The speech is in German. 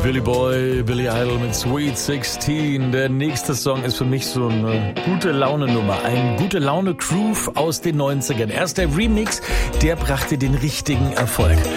Billy Boy, Billy Idol mit Sweet 16. Der nächste Song ist für mich so eine gute Laune-Nummer. Ein gute Laune-Groove aus den 90ern. Erst der Remix, der brachte den richtigen Erfolg.